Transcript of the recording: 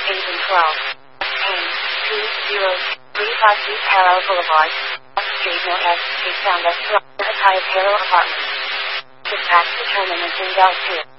Agent 12. Kane, 20352 Parallel Boulevard, Street North, Street Sound West, Hataya Palo Apartments. Dispatch determinant in Del 2.